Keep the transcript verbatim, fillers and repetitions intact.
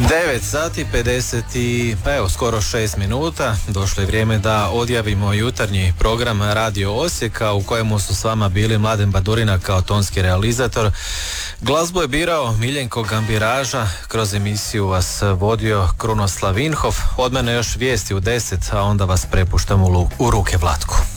devet sati pedeset i pa evo skoro šest minuta. Došlo je vrijeme da odjavimo jutarnji program Radio Osijeka u kojemu su s vama bili Mladen Badurina kao tonski realizator. Glazbu je birao Miljenko Gambiraža, kroz emisiju vas vodio Krunoslav Vinhof. Od mene još vijesti u deset, a onda vas prepuštam u, lu- u ruke Vlatku.